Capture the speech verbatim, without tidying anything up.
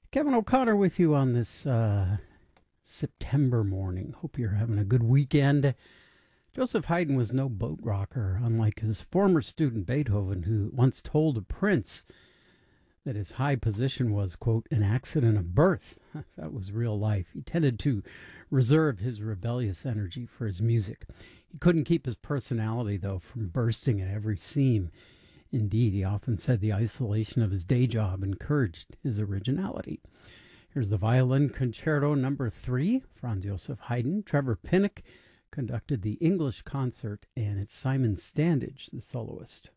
Kevin O'Connor with you on this uh, September morning. Hope you're having a good weekend. Joseph Haydn was no boat rocker, unlike his former student Beethoven, who once told a prince that his high position was, quote, an accident of birth. That was real life. He tended to reserve his rebellious energy for his music. He couldn't keep his personality, though, from bursting at every seam. Indeed, he often said the isolation of his day job encouraged his originality. Here's the Violin Concerto Number Three, Franz Joseph Haydn. Trevor Pinnock conducted the English concert, and it's Simon Standage, the soloist.